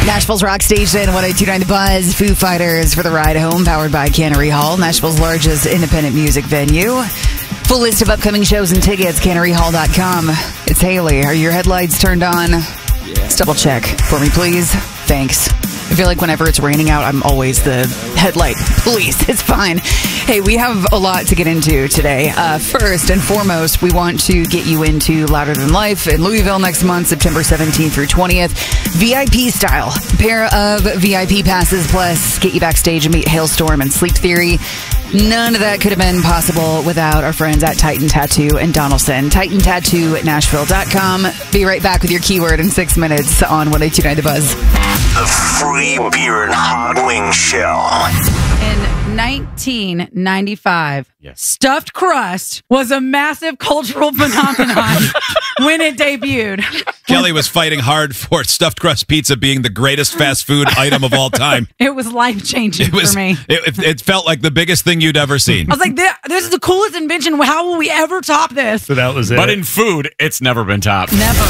Nashville's Rock Station, 102.9 The Buzz, Foo Fighters for the ride home, powered by Cannery Hall, Nashville's largest independent music venue. Full list of upcoming shows and tickets, canneryhall.com. It's Haley. Are your headlights turned on? Yeah. Let's double check for me, please. Thanks. I feel like whenever it's raining out, I'm always the headlight police. It's fine. Hey, we have a lot to get into today. First and foremost, we want to get you into Louder Than Life in Louisville next month, September 17th through 20th. VIP style. Pair of VIP passes plus get you backstage and meet Hailstorm and Sleep Theory. None of that could have been possible without our friends at Titan Tattoo in Donaldson. TitanTattooNashville.com. Be right back with your keyword in 6 minutes on 102.9 The Buzz. The Free Beer and Hot Wing Show. In 1995, stuffed crust was a massive cultural phenomenon when it debuted. Kelly was fighting hard for stuffed crust pizza being the greatest fast food item of all time. It was life-changing for me. It felt like the biggest thing you'd ever seen. I was like, this is the coolest invention. How will we ever top this? So that was it. But in food, it's never been topped. Never.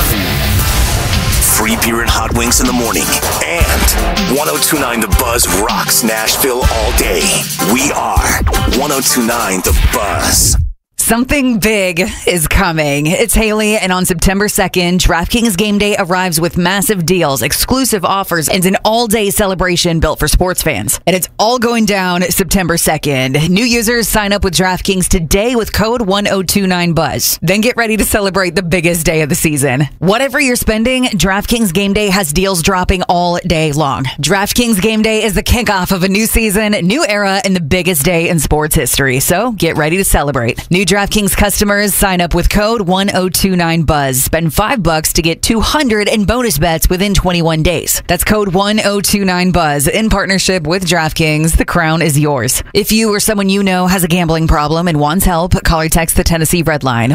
Free beer and hot wings in the morning. And 102.9 The Buzz rocks Nashville all day. We are 102.9 The Buzz. Something big is coming. It's Haley, and on September 2nd, DraftKings Game Day arrives with massive deals, exclusive offers, and an all-day celebration built for sports fans. And it's all going down September 2nd. New users sign up with DraftKings today with code 1029BUZZ. Then get ready to celebrate the biggest day of the season. Whatever you're spending, DraftKings Game Day has deals dropping all day long. DraftKings Game Day is the kickoff of a new season, new era, and the biggest day in sports history. So get ready to celebrate. New DraftKings customers sign up with code 1029BUZZ. Spend $5 to get $200 in bonus bets within 21 days. That's code 1029BUZZ in partnership with DraftKings. The crown is yours. If you or someone you know has a gambling problem and wants help, call or text the Tennessee Red Line,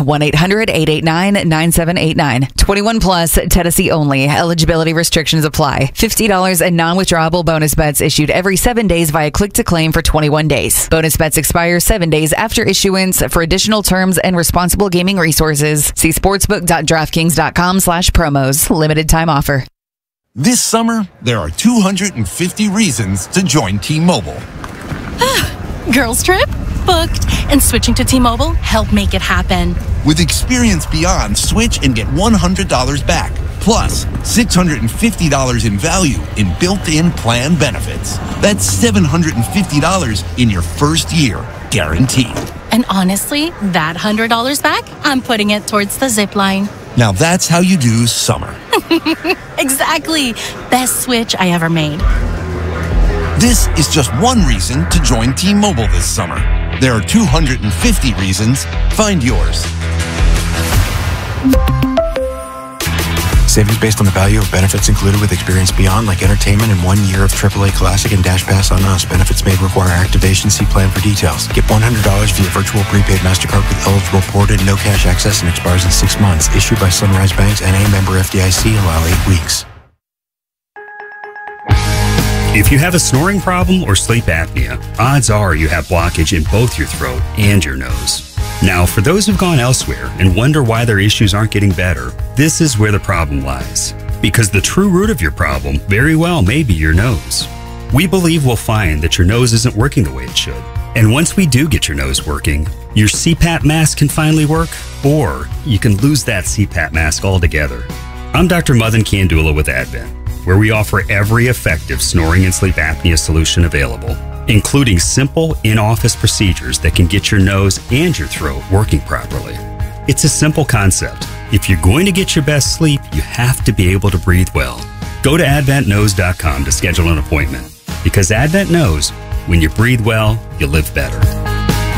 1-800-889-9789. 21 plus, Tennessee only. Eligibility restrictions apply. $50 in non-withdrawable bonus bets issued every 7 days via click to claim for 21 days. Bonus bets expire 7 days after issuance. For additional terms and responsible gaming resources, see sportsbook.draftkings.com/promos. Limited time offer. This summer, there are 250 reasons to join T-Mobile. Girls trip? Booked. And switching to T-Mobile helped make it happen. With Experience Beyond, switch and get $100 back. Plus, $650 in value in built-in plan benefits. That's $750 in your first year, guaranteed. And honestly, that $100 back, I'm putting it towards the zip line. Now that's how you do summer. Exactly. Best switch I ever made. This is just one reason to join T-Mobile this summer. There are 250 reasons. Find yours. Savings based on the value of benefits included with Experience Beyond, like entertainment and 1 year of AAA Classic and Dash Pass on us. Benefits may require activation. See plan for details. Get $100 via virtual prepaid MasterCard with eligible ported, no cash access, and expires in 6 months. Issued by Sunrise Banks, N.A. member FDIC. Allow 8 weeks. If you have a snoring problem or sleep apnea, odds are you have blockage in both your throat and your nose. Now, for those who've gone elsewhere and wonder why their issues aren't getting better, this is where the problem lies. Because the true root of your problem very well may be your nose. We believe we'll find that your nose isn't working the way it should. And once we do get your nose working, your CPAP mask can finally work, or you can lose that CPAP mask altogether. I'm Dr. Madan Kandula with Advent, where we offer every effective snoring and sleep apnea solution available, including simple in-office procedures that can get your nose and your throat working properly. It's a simple concept. If you're going to get your best sleep, you have to be able to breathe well. Go to adventknows.com to schedule an appointment, because Advent knows when you breathe well, you live better.